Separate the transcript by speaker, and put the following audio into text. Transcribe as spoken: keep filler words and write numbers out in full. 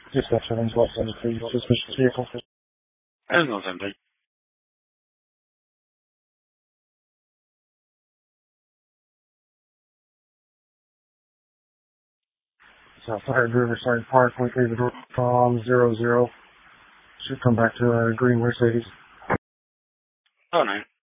Speaker 1: Dispatch Evans, Los Angeles, suspicious vehicle.
Speaker 2: And Los Angeles.
Speaker 1: Southside Riverside Park, Winkley, the door from zero zero. Should come back to a green Mercedes.
Speaker 2: Oh, nine.